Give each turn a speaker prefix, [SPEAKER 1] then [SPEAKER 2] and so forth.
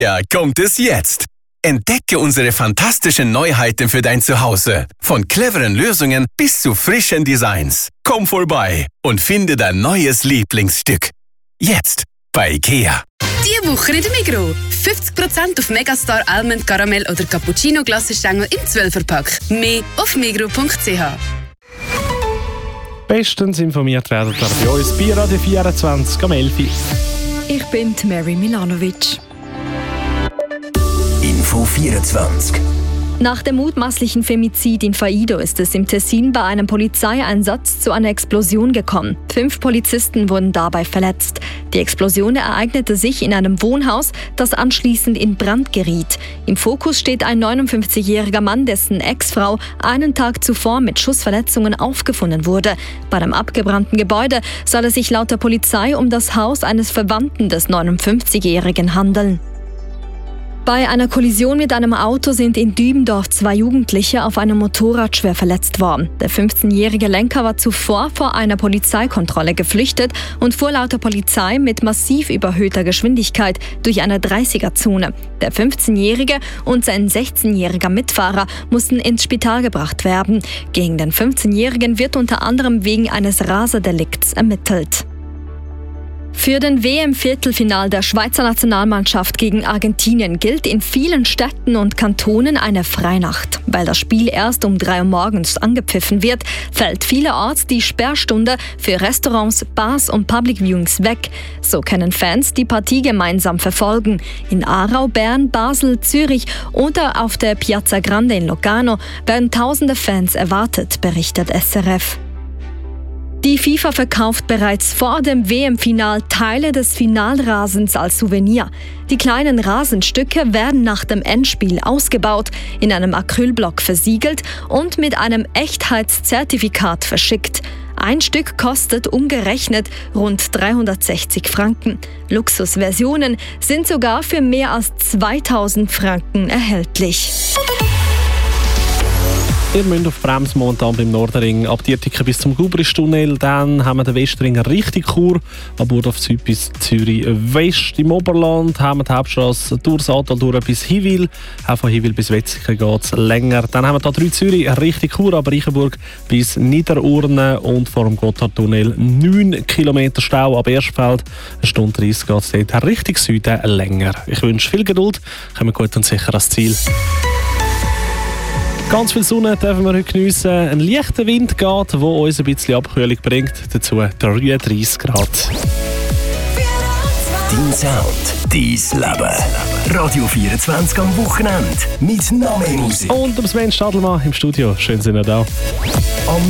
[SPEAKER 1] Ja, kommt es jetzt. Entdecke unsere fantastischen Neuheiten für dein Zuhause. Von cleveren Lösungen bis zu frischen Designs. Komm vorbei und finde dein neues Lieblingsstück. Jetzt bei IKEA.
[SPEAKER 2] Diese Woche in der Migros. 50% auf Megastar Almond Caramel oder Cappuccino Glassestängel im 12er-Pack. Mehr auf migros.ch.
[SPEAKER 3] Bestens informiert werden wir bei uns bei Radio 24 am 11.
[SPEAKER 4] Ich bin Mary Milanovic.
[SPEAKER 5] Info 24.
[SPEAKER 4] Nach dem mutmaßlichen Femizid in Faido ist es im Tessin bei einem Polizeieinsatz zu einer Explosion gekommen. 5 Polizisten wurden dabei verletzt. Die Explosion ereignete sich in einem Wohnhaus, das anschließend in Brand geriet. Im Fokus steht ein 59-jähriger Mann, dessen Ex-Frau einen Tag zuvor mit Schussverletzungen aufgefunden wurde. Bei dem abgebrannten Gebäude soll es sich laut der Polizei um das Haus eines Verwandten des 59-jährigen handeln. Bei einer Kollision mit einem Auto sind in Dübendorf 2 Jugendliche auf einem Motorrad schwer verletzt worden. Der 15-jährige Lenker war zuvor vor einer Polizeikontrolle geflüchtet und fuhr laut der Polizei mit massiv überhöhter Geschwindigkeit durch eine 30er-Zone. Der 15-jährige und sein 16-jähriger Mitfahrer mussten ins Spital gebracht werden. Gegen den 15-jährigen wird unter anderem wegen eines Raserdelikts ermittelt. Für den WM-Viertelfinal der Schweizer Nationalmannschaft gegen Argentinien gilt in vielen Städten und Kantonen eine Freinacht. Weil das Spiel erst um 3 Uhr morgens angepfiffen wird, fällt vielerorts die Sperrstunde für Restaurants, Bars und Public Viewings weg. So können Fans die Partie gemeinsam verfolgen. In Aarau, Bern, Basel, Zürich oder auf der Piazza Grande in Locarno werden tausende Fans erwartet, berichtet SRF. Die FIFA verkauft bereits vor dem WM-Final Teile des Finalrasens als Souvenir. Die kleinen Rasenstücke werden nach dem Endspiel ausgebaut, in einem Acrylblock versiegelt und mit einem Echtheitszertifikat verschickt. Ein Stück kostet umgerechnet rund 360 Franken. Luxusversionen sind sogar für mehr als 2000 Franken erhältlich.
[SPEAKER 3] Ihr müsst auf Bremse momentan beim Nordring ab Dietikon bis zum Gubristunnel. Dann haben wir den Westring richtig Chur, ab Burdorf Süd bis Zürich West. Im Oberland haben wir die Hauptstrasse durch Saatal durch bis Hiwil. Auch von Hiwil bis Wetzikon geht es länger. Dann haben wir da 3 Zürich richtig Chur, ab Reichenburg bis Niederurne und vor dem Gotthardtunnel 9 Kilometer Stau ab Erstfeld. 1 Stunde 30 geht es dort richtig Süden länger. Ich wünsche viel Geduld, kommen gut und sicher ans Ziel. Ganz viel Sonne dürfen wir heute geniessen. Ein leichter Wind geht, der uns ein bisschen Abkühlung bringt. Dazu 33 Grad.
[SPEAKER 5] Dein Sound, dein Leben. Radio 24 am Wochenende mit noch mehr Musik.
[SPEAKER 3] Und Sven Stadelmann im Studio. Schön, sind ihr da.
[SPEAKER 5] Am